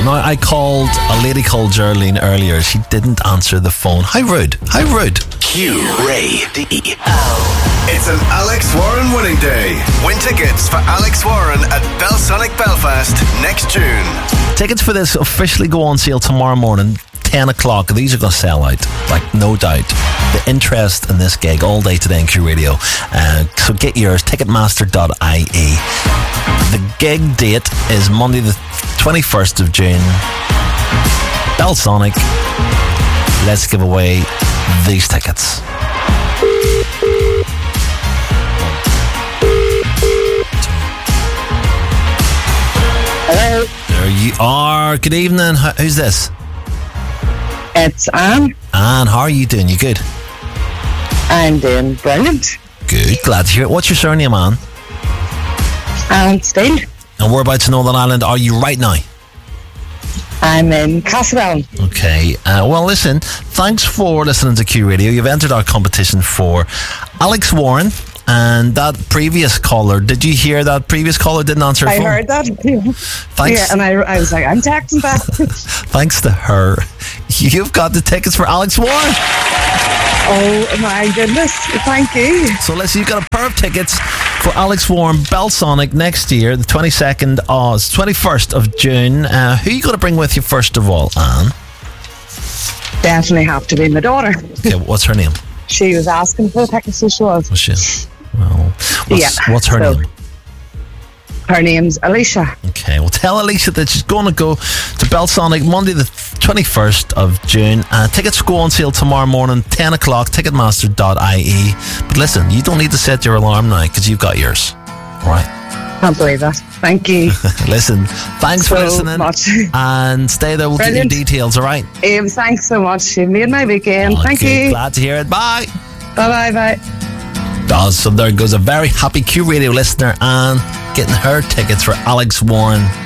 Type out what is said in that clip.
Now, I called a lady called Geraldine earlier. She didn't answer the phone. How rude. How rude. QRadio. It's an Alex Warren winning day. Win tickets for Alex Warren at Belsonic Belfast next June. Tickets for this officially go on sale tomorrow morning, 10 o'clock. These are going to sell out, like no doubt. The interest in this gig all day today in Q Radio. So get yours, ticketmaster.ie. The gig date is Monday the 21st of June. Belsonic. Let's give away these tickets. Hello. There you are. Good evening. Who's this? It's Anne. Anne, how are you doing? You good? I'm doing brilliant. Good. Glad to hear it. What's your surname, Anne? Anne Steele. And whereabouts in Northern Ireland are you right now? I'm in Castletown. Okay. Well, listen, thanks for listening to Q Radio. You've entered our competition for Alex Warren. And that previous caller, did you hear that previous caller didn't answer her phone? I heard that. Thanks. Yeah, and I was like, I'm texting back. Thanks to her, you've got the tickets for Alex Warren. Oh my goodness. Thank you. So listen, you've got a pair of tickets for Alex Warren Belsonic next year, the 21st of June. Who are you going to bring with you first of all, Anne? Definitely have to be my daughter. Okay, what's her name? She was asking for the tickets, so she was. Was she? Well, what's her name? Her name's Alicia. Okay, well tell Alicia that she's going to go to Belsonic Monday the 21st of June. Tickets go on sale tomorrow morning, 10 o'clock, ticketmaster.ie. But listen, you don't need to set your alarm now because you've got yours. All right? Can't believe that. Thank you. Listen, thanks for listening. Much. And stay there, we'll get your details, all right? Thanks so much. You made my weekend. Okay, thank you. Glad to hear it. Bye. Bye. So there goes a very happy Q Radio listener, Anne, getting her tickets for Alex Warren